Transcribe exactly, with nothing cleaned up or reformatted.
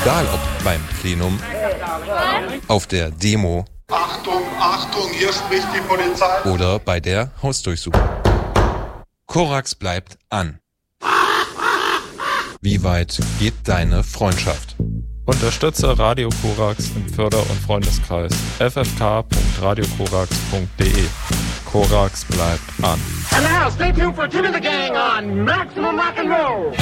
Egal ob beim Plenum, auf der Demo, Achtung, Achtung, hier spricht die Polizei. Oder bei der Hausdurchsuchung. Korax bleibt an. Wie weit geht deine Freundschaft? Unterstütze Radio Korax im Förder- und Freundeskreis. f f k punkt radio korax punkt d e. Korax bleibt an. And now, stay tuned for Jim and the Gang on Maximum Rock and Roll.